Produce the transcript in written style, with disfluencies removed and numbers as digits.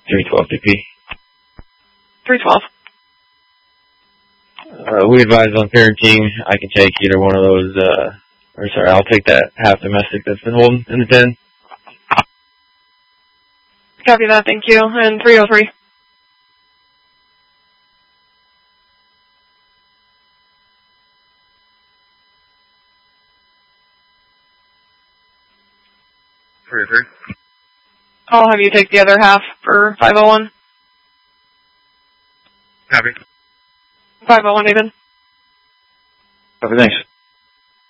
312 DP. 312. We advise on parenting. I can take either one of those, I'll take that half domestic that's been holding in the pen. Copy that, thank you. And 303. I'll have you take the other half for 501. Copy. 501 even. Copy, thanks.